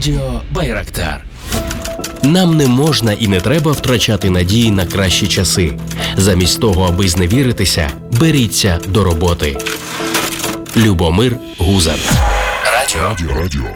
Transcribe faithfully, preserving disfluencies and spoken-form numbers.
Радіо Байрактар. Нам не можна і не треба втрачати надії на кращі часи. Замість того, аби зневіритися, беріться до роботи. Любомир Гузар. Радіо. Радіо. Радіо.